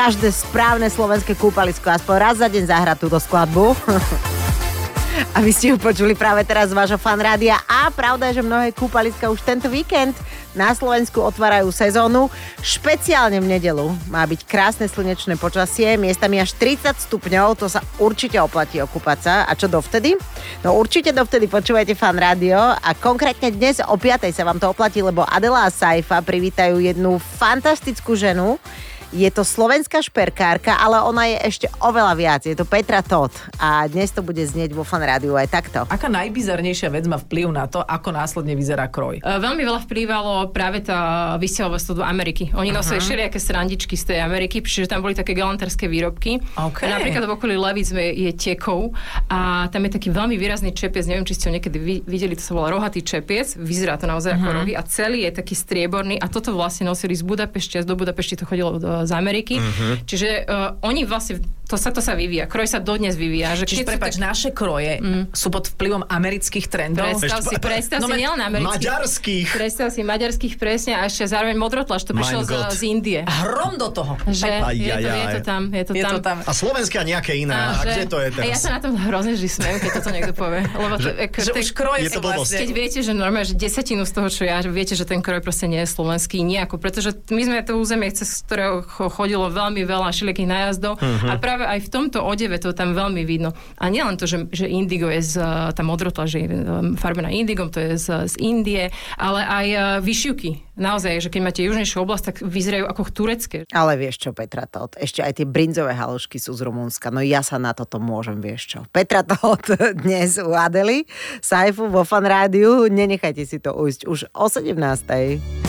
každé správne slovenské kúpalisko aspoň raz za deň zahrať túto skladbu. A vy ste ju počuli práve teraz z vášho fanrádia. A pravda je, že mnohé kúpaliska už tento víkend na Slovensku otvárajú sezónu. Špeciálne v nedeľu má byť krásne slnečné počasie, miestami až 30 stupňov, to sa určite oplatí okúpať sa. A čo dovtedy? No určite dovtedy počúvajte fanrádio a konkrétne dnes o 5:00 sa vám to oplatí, lebo Adela a Saifa privítajú jednu fantastickú ženu. Je to slovenská šperkárka, ale ona je ešte oveľa viac. Je to Petra Todt a dnes to bude znieť vo fanrádiu aj takto. Aká najbizarnejšia vec má vplyv na to, ako následne vyzerá kroj? Veľmi veľa vplývalo práve tá vysielačstvo do Ameriky. Oni nosili všelijaké srandičky z tej Ameriky, čiže tam boli také galantárske výrobky. Okay. Napríklad v okolí Levic je Tekov a tam je taký veľmi výrazný čepiec, neviem, či ste ho niekedy videli, to sa volá rohatý čepiec, vyzerá to naozaj ako rohy a celý je taký strieborný a toto vlastne nosili z Budapešti a do Budapešti to chodilo z Ameriky. Čiže oni vlastne, to sa vyvíja. Kroj sa dodnes vyvíja. Čiže prepáč, naše kroje sú pod vplyvom amerických trendov. Predstav si nielen amerických. Maďarských. Predstav si maďarských presne a ešte zároveň modrotlač, to prišlo z Indie. Hrom do toho. Že je to tam. A slovenské a nejaké iné. A kde to je teraz? A ja sa na tom hrozne vždy smejem, keď toto niekto povie. Lebo že už kroj je to blbosť. Keď viete, že normálne, že desatinu z toho, čo ja, viete, že ten kroj proste nie je slovenský nejako, pretože my sme to územie, cez ktorého chodilo veľmi veľa všelijakých nájazdov a práve aj v tomto odeve to tam veľmi vidno. A nielen to, že indigo je tá modrotlač, že je farbená indigom, to je z Indie, ale aj vyšivky. Naozaj, že keď máte južnejšiu oblasť, tak vyzerajú ako turecké. Ale vieš čo, Petra Todt, ešte aj tie brinzové halušky sú z Rumunska. No ja sa na toto môžem, vieš čo. Petra Todt dnes u Adely, Saifu vo fanrádiu. Nenechajte si to ujsť už o 17:00.